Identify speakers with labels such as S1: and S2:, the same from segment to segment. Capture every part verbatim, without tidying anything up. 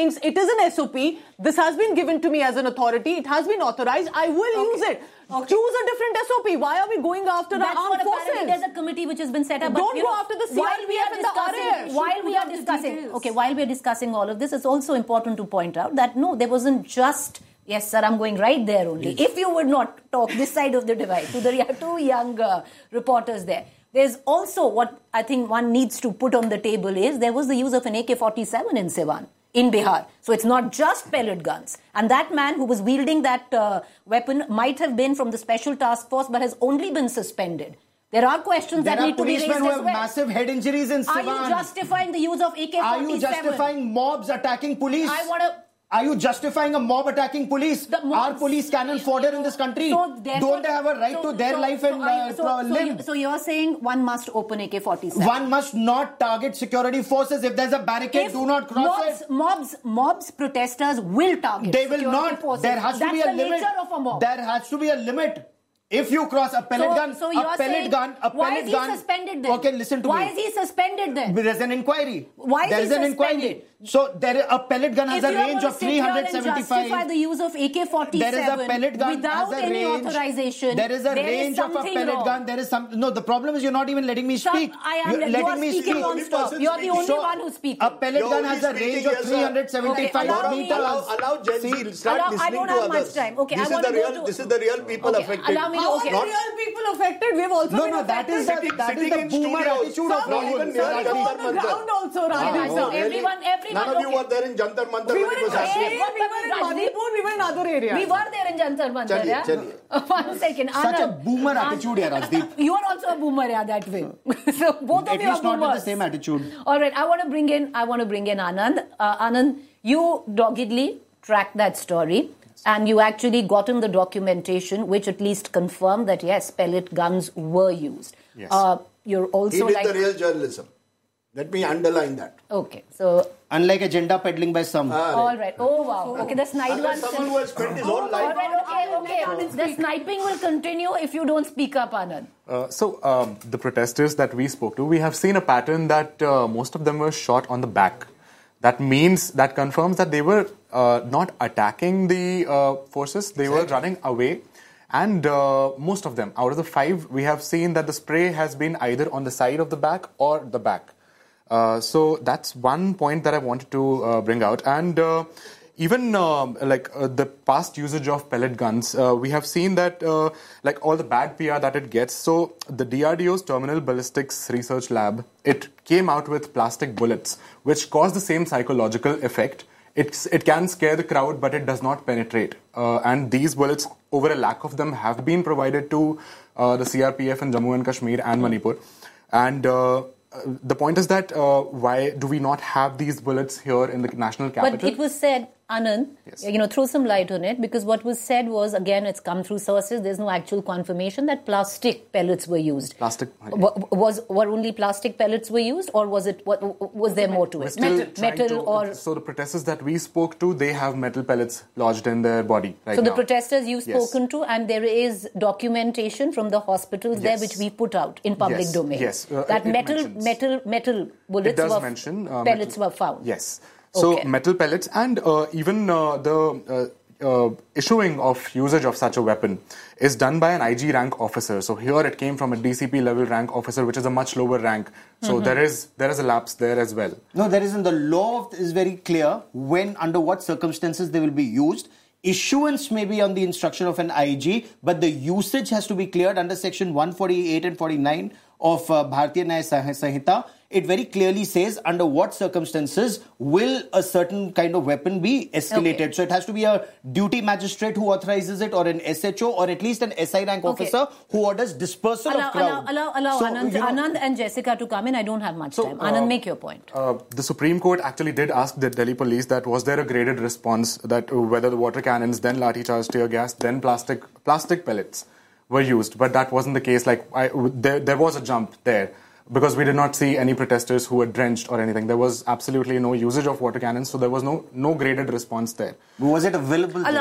S1: thinks it is an S O P, this has been given to me as an authority, it has been authorized, I will okay. use it. Okay. Choose a different S O P. Why are we going after
S2: That's
S1: the armed forces?
S2: There's a committee which has been set up.
S1: Don't
S2: but,
S1: go
S2: know,
S1: after the C R P F and the R A F.
S2: While we are discussing, okay, while we are discussing all of this, it's also important to point out that no, there wasn't just. Yes, sir, I'm going right there only. Yes. If you would not talk this side of the divide to the two young uh, reporters there, there's also what I think one needs to put on the table is there was the use of an A K forty-seven in Siwan, in Bihar. So it's not just pellet guns. And that man who was wielding that uh, weapon might have been from the Special Task Force but has only been suspended. There are questions
S3: there
S2: that need to be raised as well.
S3: There are policemen who have massive head injuries in Siwan.
S2: Are you justifying the use of A K forty-seven?
S3: Are you justifying mobs attacking police?
S2: I want to...
S3: Are you justifying a mob attacking police? Are police cannon fodder in this country? So Don't they have a right
S2: so,
S3: to their
S2: so,
S3: life and
S2: so,
S3: uh,
S2: so, so,
S3: live?
S2: You, so you're saying one must open A K forty-seven?
S3: One must not target security forces. If there's a barricade, if do not cross
S2: mobs,
S3: it.
S2: Mobs, mobs, protesters will target
S3: They will not.
S2: Forces.
S3: There has
S2: That's
S3: to be a
S2: the
S3: limit.
S2: Nature of a mob.
S3: There has to be a limit. If you cross a pellet
S2: so,
S3: gun,
S2: so
S3: a
S2: you're
S3: pellet
S2: saying,
S3: gun, a pellet
S2: why is he
S3: gun.
S2: suspended then?
S3: Okay, listen to
S2: why
S3: me.
S2: Why is he suspended then?
S3: There's an inquiry.
S2: Why is
S3: there
S2: he
S3: is an
S2: suspended?
S3: inquiry. So there, a pellet gun has
S2: if
S3: a range of three hundred seventy-five.
S2: If you justify the use of A K forty-seven
S3: there is a pellet gun
S2: without
S3: has a
S2: any
S3: range,
S2: authorization,
S3: there is a
S2: there
S3: range
S2: is
S3: of a pellet
S2: wrong.
S3: gun. There is some. No, the problem is you're not even letting me speak.
S2: Some, I am.
S3: You're
S2: You
S3: letting
S2: are
S3: me
S2: speaking
S3: speak.
S2: non-stop. You're the only
S3: so,
S2: one who's speaking.
S3: A pellet
S4: You're
S3: gun has a range of three hundred seventy-five
S2: okay,
S3: meters.
S4: Allow, allow Gen Z start
S2: allow,
S4: listening
S2: I don't
S4: to
S2: have
S4: others.
S2: much time. Okay,
S4: this
S2: I
S4: is the real.
S2: to,
S4: This is the real people
S2: okay,
S4: affected.
S2: Allow me to,
S1: How
S2: okay.
S1: are the real people affected? We've also
S3: No,
S1: been
S3: no, that
S1: affected.
S3: is the,
S4: Sitting-
S3: that is
S4: sitting
S3: the
S4: in
S3: boomer
S4: studios.
S3: attitude of
S4: Some
S3: Rahul.
S4: even near
S1: Some
S4: Jantar
S1: on the
S4: Mantar.
S1: ground also,
S2: Ah,
S1: Rajdeep.
S2: so everyone, everyone.
S4: None of you
S2: okay.
S4: were there in Jantar Mantar
S1: We
S4: when
S1: were
S4: it was
S1: in
S4: happening.
S1: we were in Manipur, we were in other areas.
S2: We were there in Jantar Mantar,
S4: Chaliye,
S2: yeah?
S4: chaliye.
S2: One second.
S3: Such
S2: Anand,
S3: a boomer
S2: Anand,
S3: attitude, yeah, Rajdeep.
S2: You are also a boomer, yeah, that way. So both
S3: At
S2: of you are
S3: least not
S2: boomers.
S3: with the same attitude.
S2: All right, I want to bring in, I want to bring in Anand. Uh, Anand, you doggedly tracked that story. And you actually got in the documentation which at least confirmed that, yes, pellet guns were used.
S3: Yes.
S2: Uh, you're also
S4: He did
S2: like...
S4: the real journalism. Let me underline that.
S2: Okay, so...
S3: Unlike agenda peddling by some.
S4: Ah,
S2: all right. Oh, wow. Okay, the snipe one...
S4: Unless someone who has spent his whole
S2: All
S4: life...
S2: right, okay, okay. The sniping will continue if you don't speak up, Anand.
S5: Uh, so, um, the protesters that we spoke to, we have seen a pattern that uh, most of them were shot on the back. That means, that confirms that they were uh, not attacking the uh, forces, they
S4: exactly.
S5: were running away. And uh, most of them, out of the five, we have seen that the spray has been either on the side of the back or the back. Uh, so that's one point that I wanted to uh, bring out. And uh, even uh, like uh, the past usage of pellet guns, uh, we have seen that uh, like all the bad P R that it gets. So the D R D O's Terminal Ballistics Research Lab, it came out with plastic bullets, which cause the same psychological effect. It's, it can scare the crowd, but it does not penetrate. Uh, and these bullets, over a lack of them, have been provided to uh, the C R P F in Jammu and Kashmir and Manipur. And uh, the point is that uh, why do we not have these bullets here in the national capital?
S2: But it was said, Anand,
S5: yes.
S2: you know, throw some light on it, because what was said was, again, it's come through sources, there's no actual confirmation that plastic pellets were used.
S5: Plastic.
S2: W- was were only plastic pellets were used, or was it? What, was there more to it?
S5: Metal,
S2: metal,
S5: to,
S2: or
S5: so the protesters that we spoke to, they have metal pellets lodged in their body right
S2: so the
S5: now.
S2: protesters you've
S5: Yes.
S2: spoken to, and there is documentation from the hospitals
S5: Yes.
S2: there which we put out in public
S5: Yes.
S2: domain.
S5: Yes. Uh,
S2: that
S5: it
S2: metal,
S5: mentions.
S2: metal, metal bullets
S5: It does
S2: were
S5: mention uh,
S2: pellets
S5: metal,
S2: were found.
S5: Yes. So
S2: Okay.
S5: metal pellets and uh, even uh, the uh, uh, issuing of usage of such a weapon is done by an I G rank officer. So here it came from a D C P level rank officer, which is a much lower rank. So mm-hmm. there is there is a lapse there as well.
S3: No, there isn't. The law is very clear when, under what circumstances they will be used. Issuance may be on the instruction of an I G, but the usage has to be cleared under section one forty-eight and forty-nine of uh, Bharatiya Nyaya Sanhita. It very clearly says under what circumstances will a certain kind of weapon be escalated. Okay. So it has to be a duty magistrate who authorizes it, or an S H O, or at least an S I rank okay. officer who orders dispersal
S2: allow,
S3: of crowd.
S2: Allow, allow, allow
S3: so,
S2: Anand,
S3: you know,
S2: Anand and Jessica to come in. I don't have much
S5: so,
S2: time.
S5: Uh,
S2: Anand, make your point.
S5: Uh, the Supreme Court actually did ask the Delhi police that was there a graded response, that uh, whether the water cannons, then lathi charge, tear gas, then plastic plastic pellets were used. But that wasn't the case. Like I, there, there was a jump there. Because we did not see any protesters who were drenched or anything. There was absolutely no usage of water cannons, so there was no no graded response there.
S3: Was it available?
S2: Allow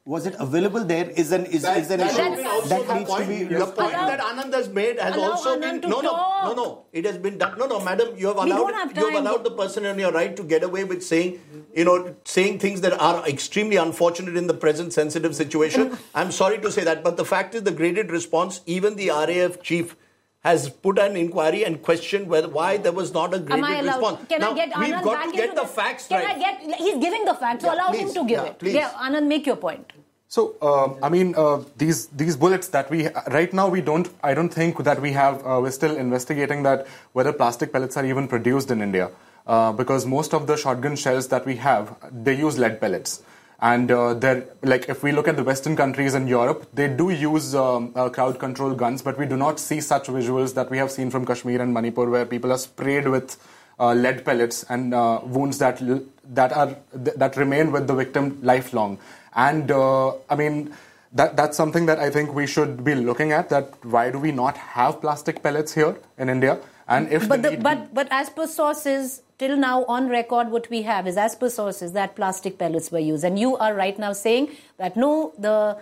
S3: Was it available there? Is an is,
S4: That,
S3: is an
S4: that
S3: issue
S4: has been also
S3: that
S4: the
S3: needs
S4: point.
S3: to be.
S4: The point
S2: Allow-
S4: that Anand has made has
S2: allow
S4: also
S2: Anand
S4: been
S2: to
S4: no, no,
S2: talk.
S4: no, no. It has been done. No, no, madam, you have
S2: We don't
S4: allowed
S2: have
S4: you have
S2: time.
S4: allowed the person in your right to get away with saying, you know, saying things that are extremely unfortunate in the present sensitive situation. I'm sorry to say that, but the fact is, the graded response, even the R A F chief has put an inquiry and questioned whether why there was not a
S2: Am I
S4: graded
S2: allowed?
S4: response.
S2: Can
S4: now,
S2: I get
S4: we've
S2: Anand
S4: got
S2: back
S4: to
S2: into
S4: get the
S2: this?
S4: facts
S2: Can
S4: right.
S2: I get? He's giving the facts, so
S4: Yeah,
S2: allow
S4: please.
S2: him to give
S4: Yeah,
S2: it.
S4: please.
S2: Yeah, Anand, make your point.
S5: So, uh, I mean, uh, these these bullets that we right now we don't. I don't think that we have. Uh, we're still investigating that whether plastic pellets are even produced in India, uh, because most of the shotgun shells that we have, they use lead pellets. And uh, they're like, if we look at the Western countries in Europe, they do use um, uh, crowd control guns, but we do not see such visuals that we have seen from Kashmir and Manipur, where people are sprayed with uh, lead pellets and uh, wounds that that are that remain with the victim lifelong. And uh, I mean, that that's something that I think we should be looking at. That why do we not have plastic pellets here in India? And if
S2: But
S5: the
S2: the,
S5: need
S2: but but as per sources, till now on record, what we have is as per sources that plastic pellets were used, and you are right now saying that no, the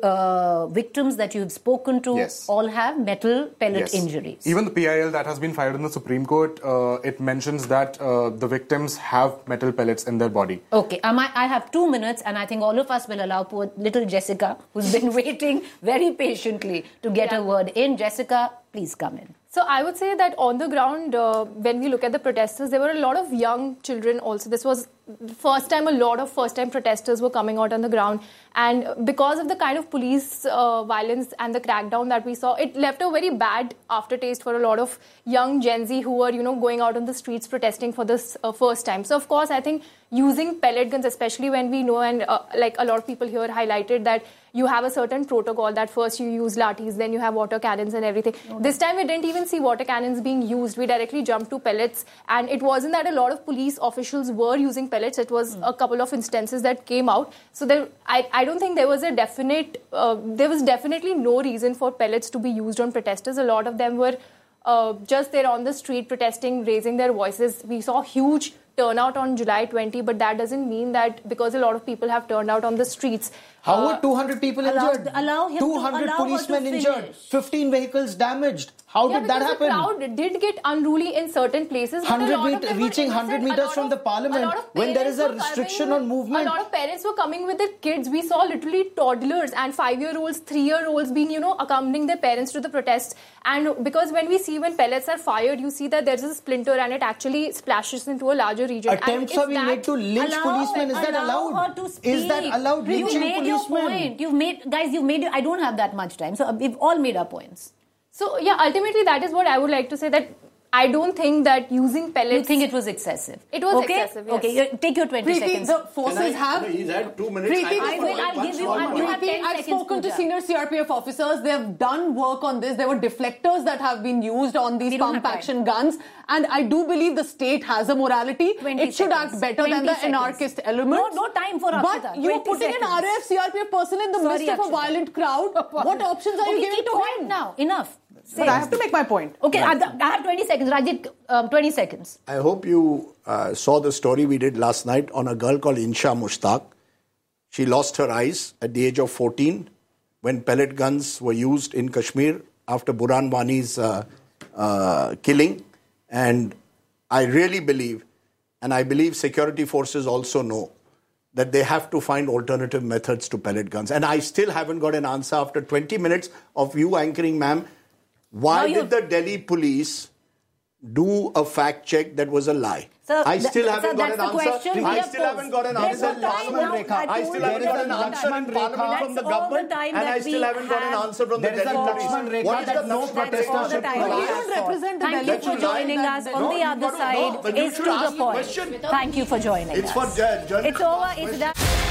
S2: uh, victims that you've spoken to
S5: Yes.
S2: all have metal pellet
S5: Yes.
S2: injuries.
S5: Even the P I L that has been filed in the Supreme Court, uh, it mentions that uh, the victims have metal pellets in their body.
S2: Okay, um, I, I have two minutes, and I think all of us will allow poor little Jessica, who's been waiting very patiently to get
S6: Yeah.
S2: a word in. Jessica, please come in.
S6: So I would say that on the ground, uh, when we look at the protesters, there were a lot of young children also. This was the first time a lot of first-time protesters were coming out on the ground. And because of the kind of police uh, violence and the crackdown that we saw, it left a very bad aftertaste for a lot of young Gen Z who were, you know, going out on the streets protesting for this uh, first time. So, of course, I think using pellet guns, especially when we know, and uh, like a lot of people here highlighted that you have a certain protocol that first you use lathis, then you have water cannons and everything. No, this time we didn't even see water cannons being used. We directly jumped to pellets, and it wasn't that a lot of police officials were using pellets. It was mm. a couple of instances that came out. So there, I, I don't think there was a definite, uh, there was definitely no reason for pellets to be used on protesters. A lot of them were uh, just there on the street protesting, raising their voices. We saw huge turnout on July twentieth, but that doesn't mean that because a lot of people have turned out on the streets.
S3: How
S6: uh,
S3: were two hundred people
S2: allow-
S3: injured?
S2: allow him to-
S3: two hundred
S2: allow her to
S3: policemen injured.
S2: finish.
S3: fifteen vehicles damaged. How
S6: yeah,
S3: did that
S6: because
S3: happen?
S6: The crowd did get unruly in certain places. but a
S3: one hundred
S6: lot of
S3: meter-
S6: them were
S3: reaching one hundred
S6: innocent. A
S3: meters
S6: lot
S3: from
S6: of-
S3: the parliament,
S6: a lot of
S3: when there is
S6: parents
S3: a
S6: were
S3: restriction
S6: coming-
S3: on movement.
S6: A lot of parents were coming with their kids. We saw literally toddlers and five-year-olds, three-year-olds being, you know, accompanying their parents to the protests. And because when we see when pellets are fired, you see that there's a splinter and it actually splashes into a larger region. And
S3: Attempts
S6: if
S3: are being
S6: that-
S3: made to lynch
S2: Allow-
S3: policemen. Is that
S2: allow
S3: allowed?
S2: her to
S3: Is that
S2: speak.
S3: allowed?
S2: You've
S3: Lynching
S2: made your
S3: policemen?
S2: point. You've made, guys, you've made. I don't have that much time, so we've all made our points.
S6: So, yeah, ultimately that is what I would like to say, that I don't think that using pellets...
S2: You think it was excessive?
S6: It was
S2: okay?
S6: excessive, yes.
S2: Okay, you- take your twenty
S1: Preeti,
S2: seconds.
S1: the forces
S4: Can I-
S1: have.
S4: no, he's had two minutes.
S1: Preeti,
S4: I
S2: I will- I'll
S4: one
S2: give you-
S4: small
S2: I'll-
S4: point.
S2: you have
S1: Preeti,
S2: ten
S1: I've
S2: seconds,
S1: spoken to
S2: Pooja.
S1: senior C R P F officers. They have done work on this. There were deflectors that have been used on these
S2: We don't
S1: pump
S2: have time.
S1: action guns. And I do believe the state has a morality.
S2: twenty
S1: It should
S2: seconds.
S1: act better than
S2: twenty
S1: the
S2: seconds.
S1: anarchist elements.
S2: No, no time for
S1: But
S2: Akshita.
S1: you're
S2: twenty
S1: putting
S2: seconds.
S1: an R A F C R P F person in the
S2: Sorry,
S1: midst of a
S2: Akshita.
S1: violent crowd. What options are you
S2: Okay,
S1: giving
S2: keep
S1: to
S2: quiet
S1: him?
S2: now. Enough.
S1: But I have to make my point.
S2: Okay, I, I have twenty seconds. Rajit, um, twenty seconds.
S4: I hope you uh, saw the story we did last night on a girl called Insha Mushtaq. She lost her eyes at the age of fourteen when pellet guns were used in Kashmir after Burhan Wani's uh, uh, killing. And I really believe, and I believe security forces also know, that they have to find alternative methods to pellet guns. And I still haven't got an answer after twenty minutes of you anchoring, ma'am. Why
S2: Now you-
S4: did the Delhi police do a fact check that was a lie?
S2: Sir,
S4: I
S2: th-
S4: still
S2: sir,
S4: haven't got
S2: that's
S4: an
S2: the question
S4: answer.
S2: we
S4: I
S2: have
S4: still haven't got an
S2: posed.
S4: answer in
S2: There's no time
S4: Parliament.
S2: now. I
S4: I
S2: told
S4: still
S2: you
S4: haven't got
S2: there's
S4: an
S2: no
S4: answer
S2: time.
S4: in Parliament from the
S2: That's all the
S4: government,
S2: time
S4: and
S2: that
S4: I still
S2: we
S4: haven't got an
S2: have.
S4: answer from the
S3: There is a
S4: Delhi
S3: Lakshman
S4: police.
S3: Rekha
S4: What is
S3: that
S4: the
S3: no
S4: Lakshman
S2: That's all
S3: protester
S2: the
S3: should
S2: time
S1: But
S2: we
S1: you
S2: have
S1: don't
S2: for.
S1: represent the
S2: Thank
S1: Delhi
S2: you for
S1: police.
S2: joining us.
S1: That-
S2: On
S4: No,
S2: the
S4: you've
S2: other
S4: got to- no,
S2: side
S4: but you
S2: is
S4: should
S2: to
S4: ask
S2: the
S4: the
S2: point.
S4: question.
S2: Thank you for joining
S4: It's
S2: us.
S4: for journalists.
S2: It's over. It's done.